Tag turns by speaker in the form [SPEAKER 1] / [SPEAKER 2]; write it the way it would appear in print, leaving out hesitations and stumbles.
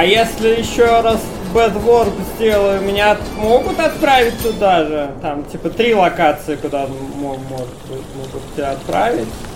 [SPEAKER 1] А если еще раз Bedwars сделаю, меня могут отправить туда же? Там, типа, 3 локации, куда могут тебя отправить?